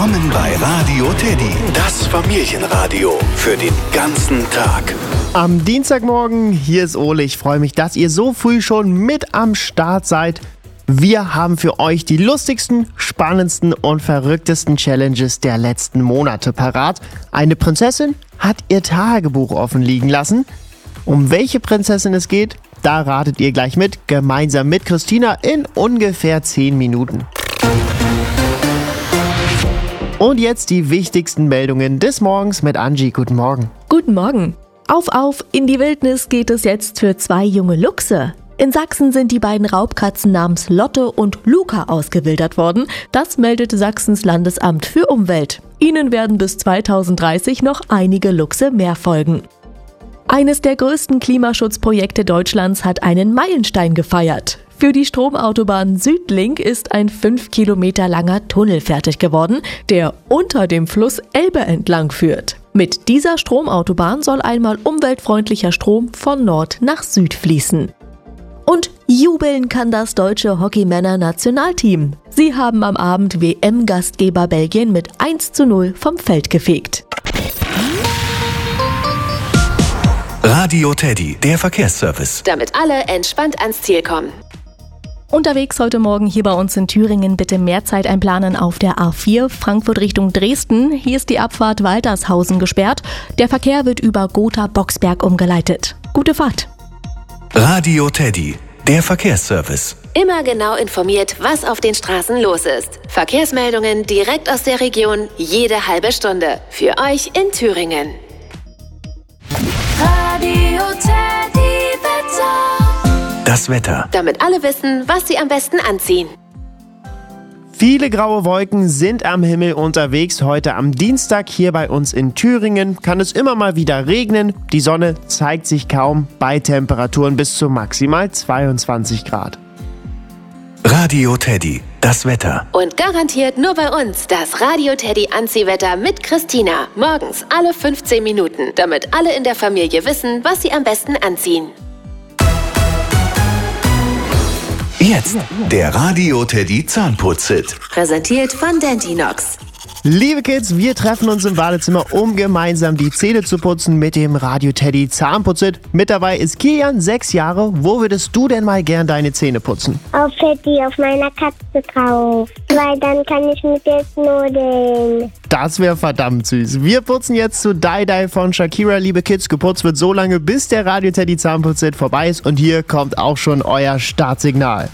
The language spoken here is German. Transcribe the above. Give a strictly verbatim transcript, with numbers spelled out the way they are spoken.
Willkommen bei Radio Teddy, das Familienradio für den ganzen Tag. Am Dienstagmorgen, hier ist Ole. Ich freue mich, dass ihr so früh schon mit am Start seid. Wir haben für euch die lustigsten, spannendsten und verrücktesten Challenges der letzten Monate parat. Eine Prinzessin hat ihr Tagebuch offen liegen lassen. Um welche Prinzessin es geht, da ratet ihr gleich mit, gemeinsam mit Christina in ungefähr zehn Minuten. Und jetzt die wichtigsten Meldungen des Morgens mit Angie. Guten Morgen. Guten Morgen. Auf, auf, in die Wildnis geht es jetzt für zwei junge Luchse. In Sachsen sind die beiden Raubkatzen namens Lotte und Luca ausgewildert worden. Das meldete Sachsens Landesamt für Umwelt. Ihnen werden bis zweitausenddreißig noch einige Luchse mehr folgen. Eines der größten Klimaschutzprojekte Deutschlands hat einen Meilenstein gefeiert. Für die Stromautobahn Südlink ist ein fünf Kilometer langer Tunnel fertig geworden, der unter dem Fluss Elbe entlang führt. Mit dieser Stromautobahn soll einmal umweltfreundlicher Strom von Nord nach Süd fließen. Und jubeln kann das deutsche Hockeymänner-Nationalteam. Sie haben am Abend W M-Gastgeber Belgien mit eins zu null vom Feld gefegt. Radio Teddy, der Verkehrsservice. Damit alle entspannt ans Ziel kommen. Unterwegs heute Morgen hier bei uns in Thüringen bitte mehr Zeit einplanen auf der A vier Frankfurt Richtung Dresden. Hier ist die Abfahrt Waltershausen gesperrt. Der Verkehr wird über Gotha-Boxberg umgeleitet. Gute Fahrt. Radio Teddy, der Verkehrsservice. Immer genau informiert, was auf den Straßen los ist. Verkehrsmeldungen direkt aus der Region, jede halbe Stunde. Für euch in Thüringen. Radio Teddy Wetter. Das Wetter. Damit alle wissen, was sie am besten anziehen. Viele graue Wolken sind am Himmel unterwegs. Heute am Dienstag hier bei uns in Thüringen kann es immer mal wieder regnen. Die Sonne zeigt sich kaum bei Temperaturen bis zu maximal zweiundzwanzig Grad. Radio Teddy, das Wetter. Und garantiert nur bei uns das Radio Teddy Anziehwetter mit Christina. Morgens alle fünfzehn Minuten, damit alle in der Familie wissen, was sie am besten anziehen. Jetzt der Radio Teddy Zahnputz-Hit. Präsentiert von Dentinox. Liebe Kids, wir treffen uns im Badezimmer, um gemeinsam die Zähne zu putzen mit dem Radio Teddy Zahnputz-Hit. Mit dabei ist Kilian, sechs Jahre. Wo würdest du denn mal gern deine Zähne putzen? Auf Teddy, auf meiner Katze drauf. Weil dann kann ich mit ihr knuddeln. Das wäre verdammt süß. Wir putzen jetzt zu Die Die von Shakira, liebe Kids. Geputzt wird so lange, bis der Radio Teddy Zahnputz-Hit vorbei ist. Und hier kommt auch schon euer Startsignal.